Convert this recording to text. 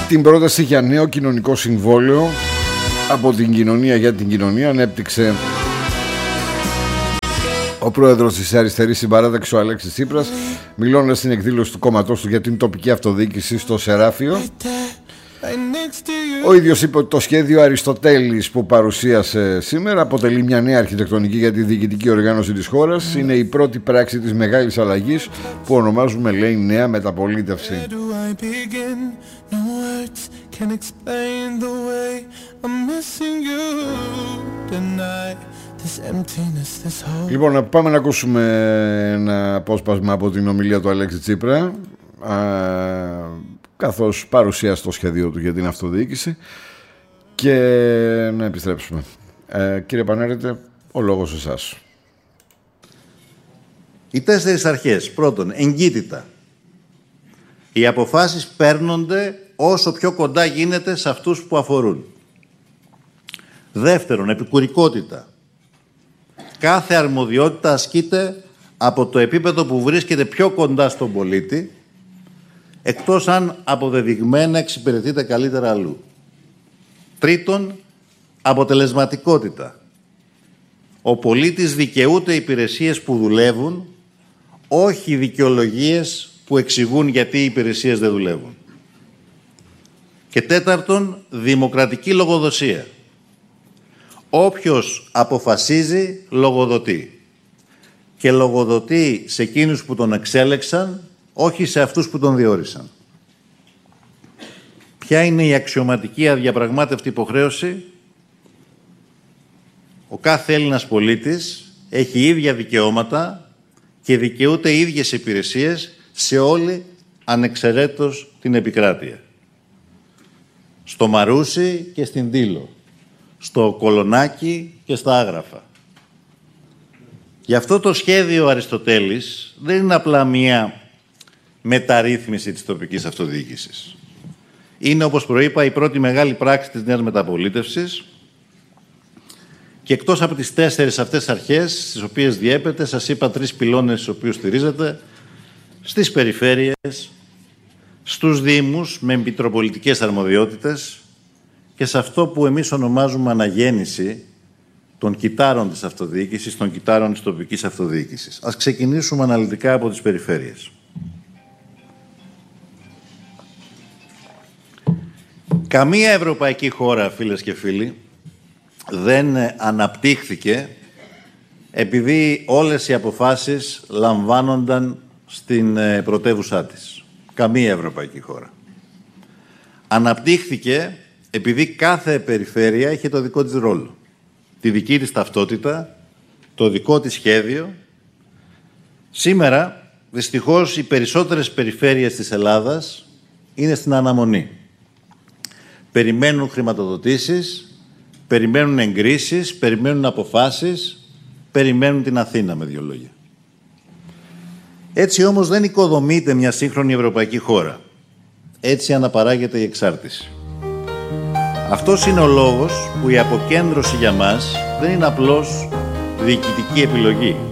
Την πρόταση για νέο κοινωνικό συμβόλαιο από την Κοινωνία για την Κοινωνία ανέπτυξε ο πρόεδρος της Αριστερής Συμπαράταξης, ο Αλέξης Τσίπρας, μιλώντας στην εκδήλωση του κόμματός του για την τοπική αυτοδιοίκηση στο Σεράφιο. Ο ίδιος είπε ότι το σχέδιο Αριστοτέλης που παρουσίασε σήμερα αποτελεί μια νέα αρχιτεκτονική για τη διοικητική οργάνωση της χώρας. Είναι η πρώτη πράξη της μεγάλης αλλαγής που ονομάζουμε, λέει, νέα μεταπολίτευση. Λοιπόν, πάμε να ακούσουμε ένα απόσπασμα από την ομιλία του Αλέξη Τσίπρα, καθώς παρουσίασε το σχέδιο του για την αυτοδιοίκηση, και να επιστρέψουμε. Κύριε Πανέρετε, ο λόγος εσάς. Οι 4 αρχές. Πρώτον, εγκύτητα. Οι αποφάσεις παίρνονται όσο πιο κοντά γίνεται σε αυτούς που αφορούν. Δεύτερον, επικουρικότητα. Κάθε αρμοδιότητα ασκείται από το επίπεδο που βρίσκεται πιο κοντά στον πολίτη, εκτός αν αποδεδειγμένα εξυπηρετείται καλύτερα αλλού. Τρίτον, αποτελεσματικότητα. Ο πολίτης δικαιούται υπηρεσίες που δουλεύουν, όχι δικαιολογίες που εξηγούν γιατί οι υπηρεσίες δεν δουλεύουν. Και τέταρτον, δημοκρατική λογοδοσία. Όποιος αποφασίζει, λογοδοτεί. Και λογοδοτεί σε εκείνους που τον εξέλεξαν, όχι σε αυτούς που τον διόρισαν. Ποια είναι η αξιωματική αδιαπραγμάτευτη υποχρέωση? Ο κάθε Έλληνας πολίτης έχει ίδια δικαιώματα και δικαιούται ίδιες υπηρεσίες σε όλη ανεξαιρέτως την επικράτεια. Στο Μαρούσι και στην Τήλο, στο Κολονάκι και στα Άγραφα. Γι' αυτό το σχέδιο Αριστοτέλης δεν είναι απλά μία μεταρρύθμιση της τοπικής αυτοδιοίκησης. Είναι, όπως προείπα, η πρώτη μεγάλη πράξη της νέας μεταπολίτευσης, και εκτός από τις 4 αυτές αρχές, στις οποίες διέπεται, σας είπα 3 πυλώνες στους οποίους στηρίζεται, στις περιφέρειες, στους δήμους με μητροπολιτικές αρμοδιότητες και σε αυτό που εμείς ονομάζουμε αναγέννηση των κυτάρων της αυτοδιοίκησης, των κυτάρων της τοπικής αυτοδιοίκησης. Ας ξεκινήσουμε αναλυτικά από τις περιφέρειες. Καμία ευρωπαϊκή χώρα, φίλες και φίλοι, δεν αναπτύχθηκε επειδή όλες οι αποφάσεις λαμβάνονταν στην πρωτεύουσά της. Καμία ευρωπαϊκή χώρα. Αναπτύχθηκε επειδή κάθε περιφέρεια είχε το δικό της ρόλο, τη δική της ταυτότητα, το δικό της σχέδιο. Σήμερα, δυστυχώς, οι περισσότερες περιφέρειες της Ελλάδας είναι στην αναμονή. Περιμένουν χρηματοδοτήσεις, περιμένουν εγκρίσεις, περιμένουν αποφάσεις, περιμένουν την Αθήνα, με 2 λόγια. Έτσι όμως δεν οικοδομείται μια σύγχρονη ευρωπαϊκή χώρα. Έτσι αναπαράγεται η εξάρτηση. Αυτός είναι ο λόγος που η αποκέντρωση για μας δεν είναι απλώς διοικητική επιλογή.